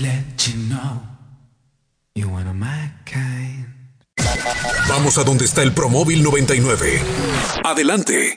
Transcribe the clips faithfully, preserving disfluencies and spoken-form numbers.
let you know you're one of my kind. Vamos a donde está el Promóvil noventa y nueve. Adelante.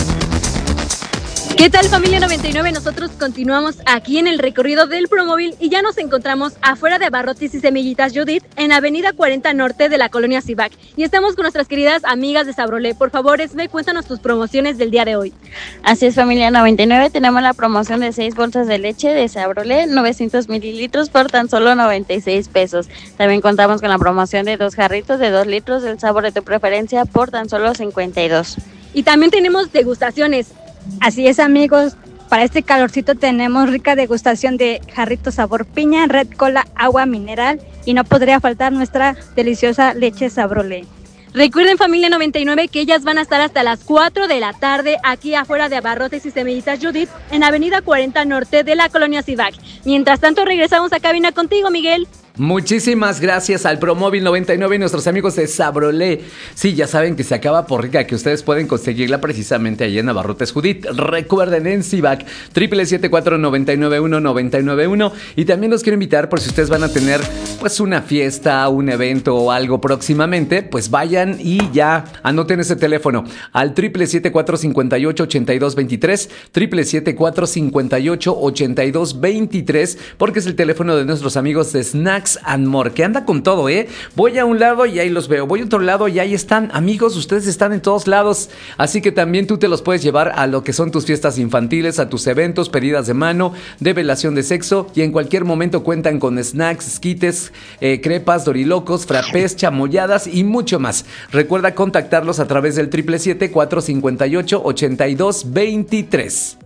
¿Qué tal, familia noventa y nueve? Nosotros continuamos aquí en el recorrido del Promóvil y ya nos encontramos afuera de Abarrotes y Semillitas Judith en Avenida cuarenta Norte de la colonia Cibac. Y estamos con nuestras queridas amigas de Sabrolé. Por favor, Esme, cuéntanos tus promociones del día de hoy. Así es, familia noventa y nueve, tenemos la promoción de seis bolsas de leche de Sabrolé, novecientos mililitros por tan solo noventa y seis pesos. También contamos con la promoción de dos jarritos de dos litros del sabor de tu preferencia por tan solo cincuenta y dos. Y también tenemos degustaciones. Así es, amigos, para este calorcito tenemos rica degustación de jarrito sabor piña, red cola, agua mineral y no podría faltar nuestra deliciosa leche Sabrolé. Recuerden, familia noventa y nueve, que ellas van a estar hasta las cuatro de la tarde aquí afuera de Abarrotes y Semillitas Judith en Avenida cuarenta Norte de la colonia Cibac. Mientras tanto, regresamos a cabina contigo, Miguel. Muchísimas gracias al Promóvil noventa y nueve y nuestros amigos de Sabrolé. Sí, ya saben que se acaba por rica, que ustedes pueden conseguirla precisamente allí en Abarrotes Judith. Recuerden, en Cibac, triple siete cuatro nueve nueve uno nueve nueve uno. Y también los quiero invitar, por si ustedes van a tener pues una fiesta, un evento o algo próximamente, pues vayan y ya anoten ese teléfono al triple siete cuatro cinco ocho ocho dos dos tres, triple siete cuatro cinco ocho ocho dos dos tres, porque es el teléfono de nuestros amigos de Snacks and More, que anda con todo, ¿eh? Voy a un lado y ahí los veo, voy a otro lado y ahí están. Amigos, ustedes están en todos lados, así que también tú te los puedes llevar a lo que son tus fiestas infantiles, a tus eventos, pedidas de mano, develación de sexo, y en cualquier momento cuentan con snacks, esquites, eh, crepas, dorilocos, frappés, chamoyadas y mucho más. Recuerda contactarlos a través del triple siete cuatro cinco ocho ocho dos dos tres.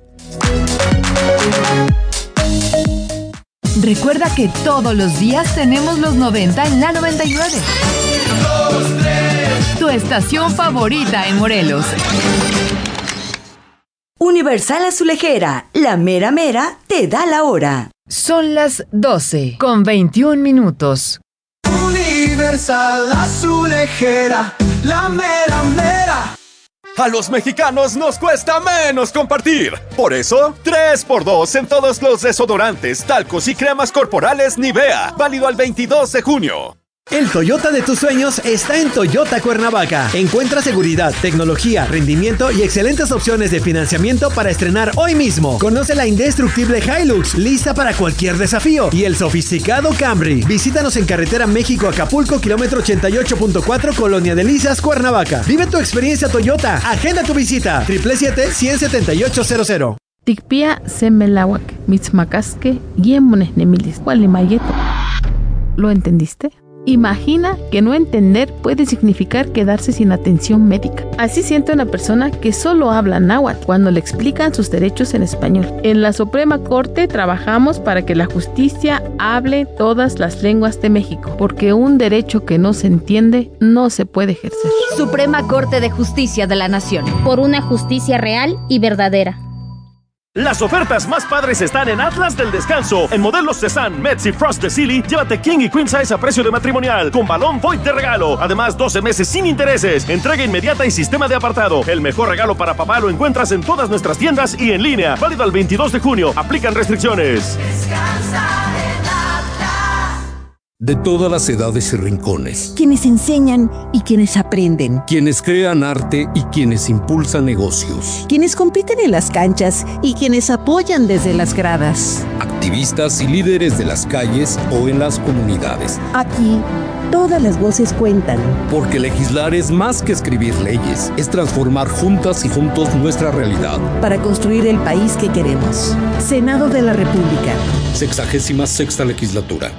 Recuerda que todos los días tenemos los noventa en la noventa y nueve. Tu estación favorita en Morelos. Universal Azulejera, la mera mera te da la hora. Son las doce con veintiún minutos. Universal Azulejera, la mera mera. A los mexicanos nos cuesta menos compartir. Por eso, tres por dos en todos los desodorantes, talcos y cremas corporales Nivea. Válido al veintidós de junio. El Toyota de tus sueños está en Toyota Cuernavaca. Encuentra seguridad, tecnología, rendimiento y excelentes opciones de financiamiento para estrenar hoy mismo. Conoce la indestructible Hilux, lista para cualquier desafío, y el sofisticado Camry. Visítanos en carretera México-Acapulco, kilómetro ochenta y ocho punto cuatro, Colonia Delicias, Cuernavaca. Vive tu experiencia Toyota. Agenda tu visita. triple siete siete uno siete ocho cero cero. Tikpia semelawak, mitzmakaske, guiemones nemilis, gualimayeto. ¿Lo entendiste? Imagina que no entender puede significar quedarse sin atención médica. Así siente una persona que solo habla náhuatl cuando le explican sus derechos en español. En la Suprema Corte trabajamos para que la justicia hable todas las lenguas de México, porque un derecho que no se entiende no se puede ejercer. Suprema Corte de Justicia de la Nación. Por una justicia real y verdadera. Las ofertas más padres están en Atlas del Descanso. En modelos Cezanne, Metz y Frost de Silly, llévate King y Queen Size a precio de matrimonial, con balón Void de regalo. Además, doce meses sin intereses, entrega inmediata y sistema de apartado. El mejor regalo para papá lo encuentras en todas nuestras tiendas y en línea. Válido al veintidós de junio. Aplican restricciones. Descansa en Atlas. De todas las edades y rincones. Quienes enseñan y quienes aprenden. Quienes crean arte y quienes impulsan negocios. Quienes compiten en las canchas y quienes apoyan desde las gradas. Activistas y líderes de las calles o en las comunidades. Aquí, todas las voces cuentan. Porque legislar es más que escribir leyes. Es transformar juntas y juntos nuestra realidad. Para construir el país que queremos. Senado de la República. Sexagésima sexta legislatura.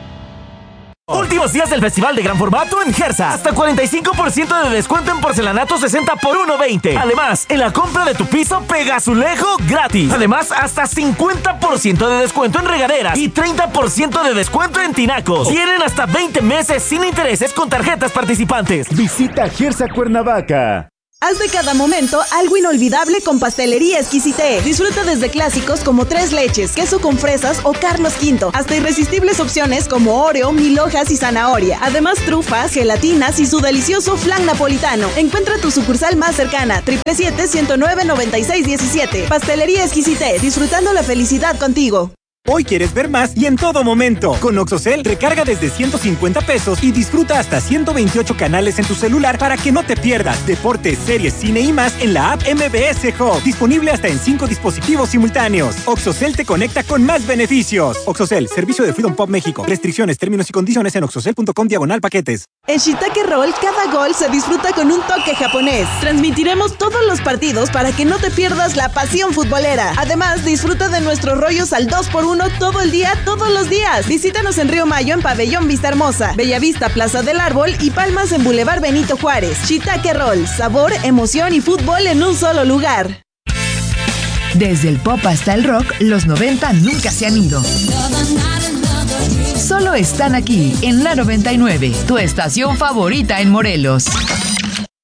Últimos días del Festival de Gran Formato en Gersa. Hasta cuarenta y cinco por ciento de descuento en porcelanato sesenta por uno veinte. Además, en la compra de tu piso, pega azulejo gratis. Además, hasta cincuenta por ciento de descuento en regaderas y treinta por ciento de descuento en tinacos. Tienen hasta veinte meses sin intereses con tarjetas participantes. Visita Gersa Cuernavaca. Haz de cada momento algo inolvidable con Pastelería Exquisité. Disfruta desde clásicos como tres leches, queso con fresas o Carlos quinto, hasta irresistibles opciones como Oreo, mil hojas y zanahoria. Además, trufas, gelatinas y su delicioso flan napolitano. Encuentra tu sucursal más cercana, triple siete, ciento nueve, noventa y seis diecisiete. Pastelería Exquisité, disfrutando la felicidad contigo. Hoy quieres ver más y en todo momento. Con Oxocel, recarga desde ciento cincuenta pesos y disfruta hasta ciento veintiocho canales en tu celular para que no te pierdas deportes, series, cine y más en la app M B S Hub. Disponible hasta en cinco dispositivos simultáneos. Oxocel te conecta con más beneficios. Oxocel, servicio de Freedom Pop México. Restricciones, términos y condiciones en oxocel punto com diagonal paquetes. En Shiitake Roll, cada gol se disfruta con un toque japonés. Transmitiremos todos los partidos para que no te pierdas la pasión futbolera. Además, disfruta de nuestros rollos al dos por uno todo el día, todos los días. Visítanos en Río Mayo, en Pabellón Vista Hermosa, Bellavista, Plaza del Árbol y Palmas en Boulevard Benito Juárez. Shiitake Roll, sabor, emoción y fútbol en un solo lugar. Desde el pop hasta el rock, los noventa nunca se han ido. Solo están aquí, en la noventa y nueve, tu estación favorita en Morelos.